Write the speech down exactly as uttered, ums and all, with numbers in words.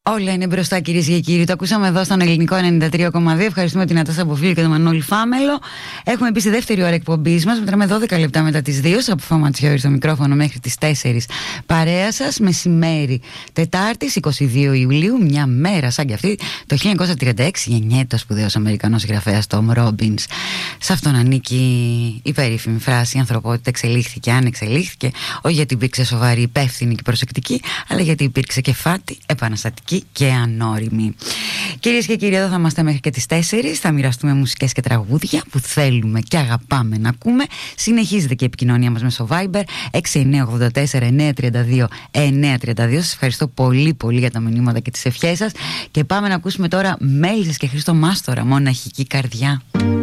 Όλα είναι μπροστά, κυρίες και κύριοι. Το ακούσαμε εδώ στον Ελληνικό ενενήντα τρία κόμμα δύο. Ευχαριστούμε την Ατάσα Μποφίλη και τον Μανώλη Φάμελο. Έχουμε μπει στη δεύτερη ώρα εκπομπής μας. Μετράμε δώδεκα λεπτά μετά τις δύο. Από Φωματσιόρι στο μικρόφωνο μέχρι τις τέσσερις. Παρέα σας, μεσημέρι Τετάρτης, εικοστή δεύτερη Ιουλίου. Μια μέρα σαν κι αυτή, το χίλια εννιακόσια τριάντα έξι, γεννιέται ο σπουδαίος Αμερικανός συγγραφέας Τόμ Ρόμπινς. Σε αυτόν ανήκει η περίφημη φράση: η ανθρωπότητα εξελίχθηκε, αν εξελίχθηκε, όχι γιατί υπήρξε σοβαρή, υπεύθυνη και προσεκτική, αλλά γιατί υπήρξε κεφάτη, επαναστατική και ανώριμη. Κυρίες και κύριοι, εδώ θα είμαστε μέχρι και τις τέσσερις. Θα μοιραστούμε μουσικές και τραγούδια που θέλουμε και αγαπάμε να ακούμε. Συνεχίζεται και η επικοινωνία μας μέσω Viber έξι εννιά ογδόντα τέσσερα εννιά τριάντα δύο εννιά τριάντα δύο. Σας ευχαριστώ πολύ πολύ για τα μηνύματα και τις ευχές σας. Και πάμε να ακούσουμε τώρα Μέλισσες και Χρήστο Μάστορα, Μοναχική Καρδιά.